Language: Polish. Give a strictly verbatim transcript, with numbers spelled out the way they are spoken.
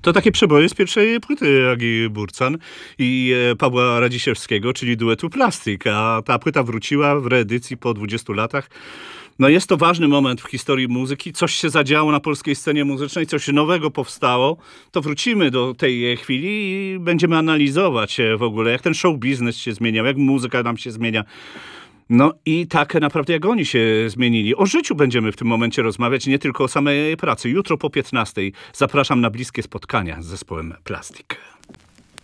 To takie przeboje z pierwszej płyty Agi Burcan i e, Pawła Radziszewskiego, czyli duetu Plastik. A ta płyta wróciła w reedycji po dwudziestu latach. No jest to ważny moment w historii muzyki. Coś się zadziało na polskiej scenie muzycznej, coś nowego powstało. To wrócimy do tej chwili i będziemy analizować w ogóle, jak ten show biznes się zmieniał, jak muzyka nam się zmienia. No i tak naprawdę jak oni się zmienili. O życiu będziemy w tym momencie rozmawiać, nie tylko o samej pracy. Jutro po piętnastej zapraszam na bliskie spotkania z zespołem Plastik.